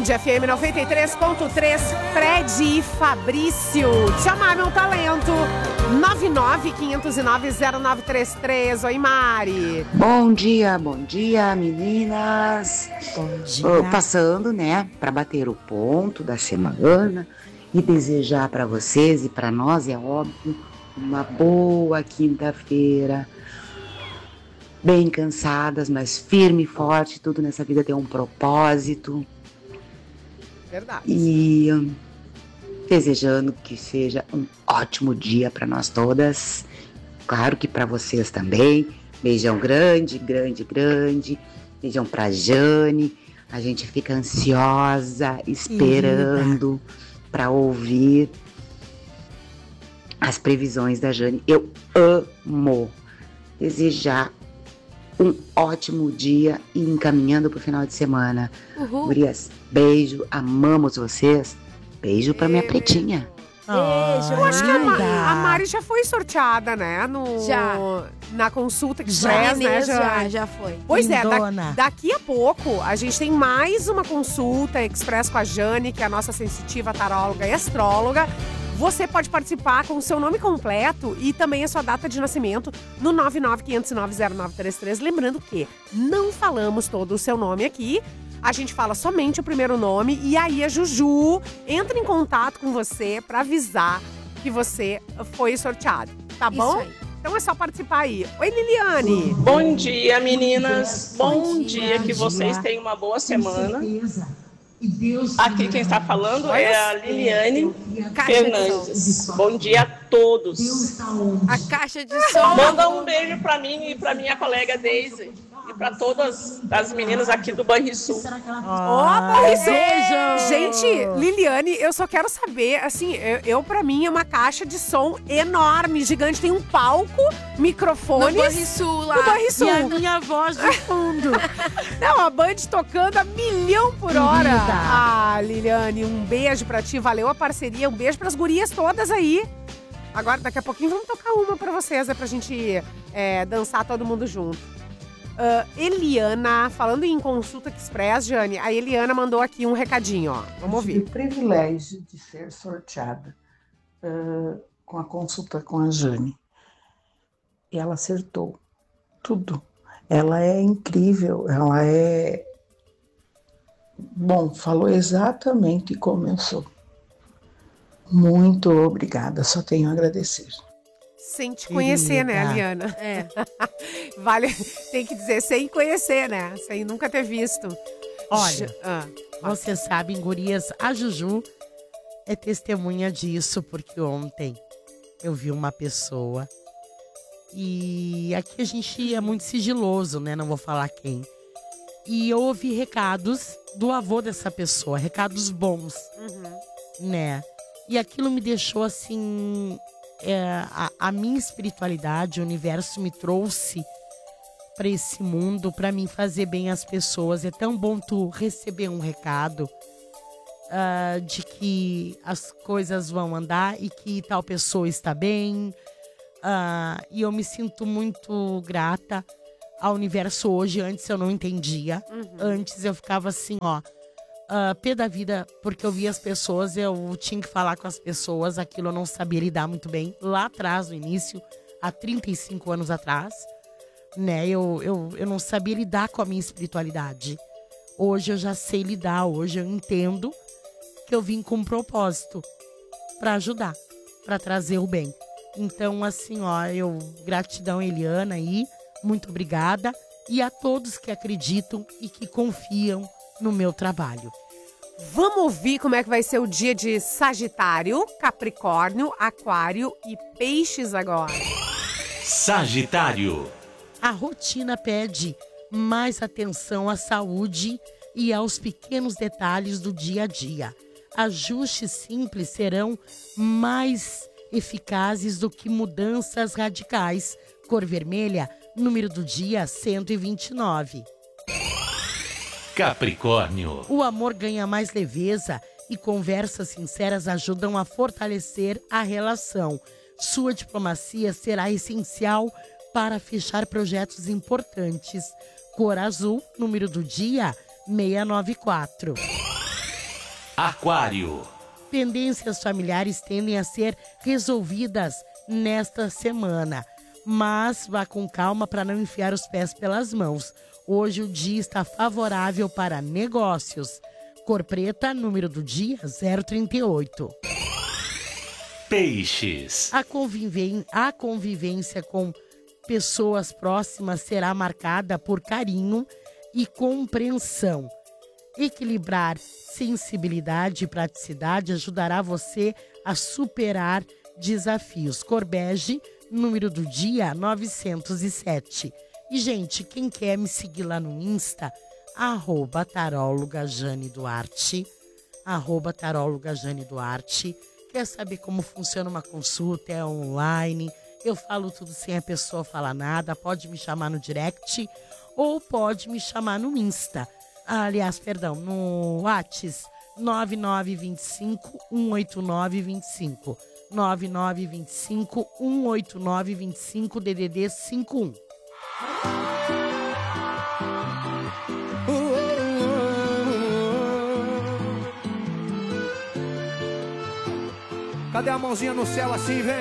Band FM 93.3, Fred e Fabrício. Chamar meu talento. 995090933. Oi, Mari. Bom dia, meninas. Bom dia. Passando, né, para bater o ponto da semana e desejar para vocês e para nós, é óbvio, uma boa quinta-feira. Bem cansadas, mas firme e forte. Tudo nessa vida tem um propósito. Verdade. E desejando que seja um ótimo dia para nós todas. Claro que para vocês também. Beijão grande. Beijão pra Jane. A gente fica ansiosa, esperando para ouvir as previsões da Jane. Eu amo desejar um ótimo dia e encaminhando pro final de semana. Gurias, beijo, amamos vocês. Beijo pra minha pretinha. Beijo. Eu acho que a Mari já foi sorteada, né? Na consulta express, né? Já foi. Pois é, daqui a pouco a gente tem mais uma consulta express com a Jane, que é a nossa sensitiva taróloga e astróloga. Você pode participar com o seu nome completo e também a sua data de nascimento no 995090933. Lembrando que não falamos todo o seu nome aqui. A gente fala somente o primeiro nome e aí a Juju entra em contato com você para avisar que você foi sorteado, tá bom? Isso aí. Então é só participar aí. Oi, Liliane! Bom dia, meninas! Bom dia, que vocês tenham uma boa semana. Aqui quem está falando é a Liliane Fernandes. Bom dia a todos. A caixa de som. Manda um beijo para mim e para minha colega Deise. E para todas as meninas aqui do Banrisul. Beijo! Gente, Liliane, eu só quero saber, assim, pra mim é uma caixa de som enorme, gigante. Tem um palco, microfones. No Banrisul lá. No Banrisul. E a minha voz de fundo. Não, a Band tocando a 1.000.000 por hora. Ah, Liliane, um beijo pra ti. Valeu a parceria. Um beijo pras gurias todas aí. Agora, daqui a pouquinho, vamos tocar uma pra vocês, pra gente dançar todo mundo junto. Eliana, falando em consulta express, Jane, a Eliana mandou aqui um recadinho, ó. Vamos ouvir. Eu tive o privilégio de ser sorteada com a consulta com a Jane. E ela acertou tudo. Ela é incrível, ela é... Bom, falou exatamente como eu sou. Muito obrigada, só tenho a agradecer. Sem te conhecer, né, Eliana? Vale, tem que dizer sem conhecer, né? Sem nunca ter visto. Olha, vocês sabem, gurias, a Juju é testemunha disso, porque ontem eu vi uma pessoa e aqui a gente é muito sigiloso, né? Não vou falar quem. E eu ouvi recados do avô dessa pessoa, recados bons, né? E aquilo me deixou assim... a minha espiritualidade, o universo me trouxe para esse mundo para mim fazer bem às pessoas. É tão bom tu receber um recado de que as coisas vão andar e que tal pessoa está bem. E eu me sinto muito grata ao universo hoje. Antes eu não entendia. Antes eu ficava assim, pé da vida, porque eu via as pessoas, eu tinha que falar com as pessoas, aquilo eu não sabia lidar muito bem. Lá atrás, no início, há 35 anos atrás, né, eu não sabia lidar com a minha espiritualidade. Hoje eu já sei lidar, hoje eu entendo que eu vim com um propósito para ajudar, para trazer o bem. Então, assim, gratidão, Eliana, aí, muito obrigada. E a todos que acreditam e que confiam no meu trabalho. Vamos ouvir como é que vai ser o dia de Sagitário, Capricórnio, Aquário e Peixes agora. Sagitário. A rotina pede mais atenção à saúde e aos pequenos detalhes do dia a dia. Ajustes simples serão mais eficazes do que mudanças radicais. Cor vermelha, número do dia 129. Capricórnio. O amor ganha mais leveza e conversas sinceras ajudam a fortalecer a relação. Sua diplomacia será essencial para fechar projetos importantes. Cor azul, número do dia 694. Aquário. Pendências familiares tendem a ser resolvidas nesta semana, mas vá com calma para não enfiar os pés pelas mãos. Hoje o dia está favorável para negócios. Cor preta, número do dia 038. Peixes. A convivência com pessoas próximas será marcada por carinho e compreensão. Equilibrar sensibilidade e praticidade ajudará você a superar desafios. Cor bege, número do dia 907. E, gente, quem quer me seguir lá no Insta, @taróloga Jane Duarte, @taróloga Jane Duarte. Quer saber como funciona uma consulta? É online. Eu falo tudo sem a pessoa falar nada. Pode me chamar no direct ou pode me chamar no Insta. Aliás, perdão, no WhatsApp 9925 18925. 9925 18925 DDD 51. Cadê a mãozinha no céu assim, vem?